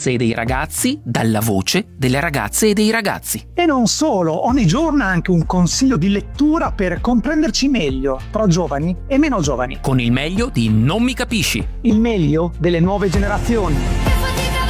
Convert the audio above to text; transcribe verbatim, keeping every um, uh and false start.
ragazze e dei ragazzi dalla voce delle ragazze e dei ragazzi. E non solo, ogni giorno anche un consiglio di lettura per comprenderci meglio, tra giovani e meno giovani. Con il meglio di Non mi capisci. Il meglio delle nuove generazioni.